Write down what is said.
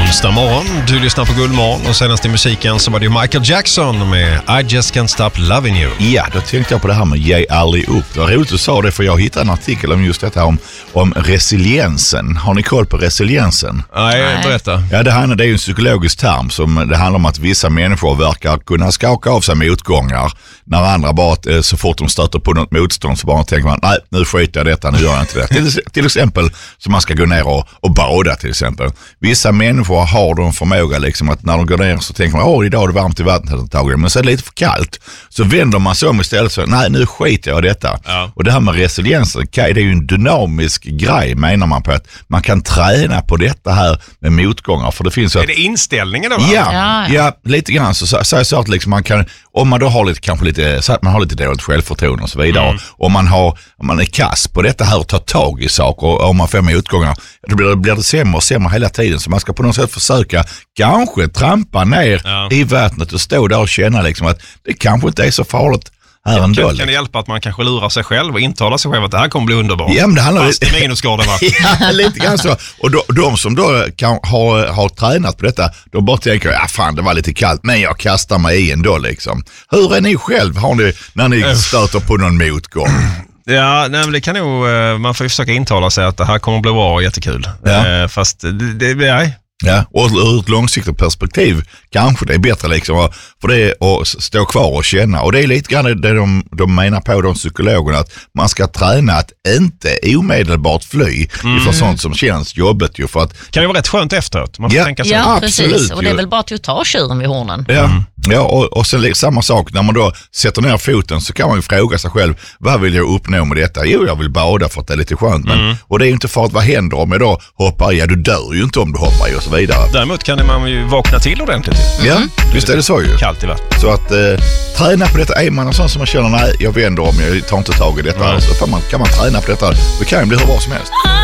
Onsdag morgon, du lyssnar på Guldmorgon och senast i musiken så var det ju Michael Jackson med I Just Can't Stop Loving You. Ja, då tänkte jag på det här med ge aldrig upp. Det var roligt att du sa det, för jag hittade en artikel om just detta om resiliensen. Har ni koll på resiliensen? Nej, berätta. Ja, det är ju en psykologisk term som det handlar om att vissa människor verkar kunna skaka av sig motgångar när andra bara så fort de stöter på något motstånd så bara tänker man, nej, nu skiter jag detta, nu gör jag inte det. Till exempel så man ska gå ner och bada till exempel. Vissa människor har de förmåga liksom att när de går ner så tänker man, idag är det varmt i vattnet antagligen, men så är det lite för kallt. Så vänder man sig om istället så, nej, nu skiter jag i detta. Ja. Och det här med resiliensen, det är ju en dynamisk grej, menar man på, att man kan träna på detta här med motgångar. För det finns är det inställningen då? Ja, lite grann så att liksom man kan, om man då har så att man har lite dåligt självförtroende och så vidare, om man är kass på detta här och tar tag i saker och om man får motgångar, då blir det sämre och sämre hela tiden. Så man ska på något sätt försöka kanske trampa ner i vattnet och stå där och känna liksom att det kanske inte är så farligt. Kan det hjälpa att man kanske lurar sig själv och intalar sig själv att det här kommer bli underbart? Ja, men det handlar fast i minusgraden. Ja, lite grann så. Och de som då har tränat på detta, de bara tänker, fan det var lite kallt, men jag kastar mig i ändå liksom. Hur är ni själv? Har ni, när ni stöter på någon motgång? Ja, nej, men det kan nog, man får ju försöka intala sig att det här kommer bli bra och jättekul. Fast det blir Ja, och ur ett långsiktigt perspektiv kanske det är bättre liksom för det att stå kvar och känna. Och det är lite grann det de menar på, de psykologerna, att man ska träna att inte omedelbart fly ifrån sånt som känns jobbigt. Ju för att, kan det vara rätt skönt efteråt? Man får tänka sig. Ja, precis. Och det är väl bara att ta tjuren vid hornen. Ja, och sen samma sak, när man då sätter ner foten så kan man ju fråga sig själv, vad vill jag uppnå med detta? Jo, jag vill bada för att det är lite skönt. Men, och det är ju inte för att vad händer om jag då hoppar i? Ja, du dör ju inte om du hoppar i och så vidare. Däremot kan man ju vakna till ordentligt. Ja, visst är det så ju. Kallt i vatten. Så att träna på detta, är man en sån som man känner, nej, jag vänder om, jag tar inte tag i detta. Så kan man träna på detta. Det kan ju bli hur bra som helst.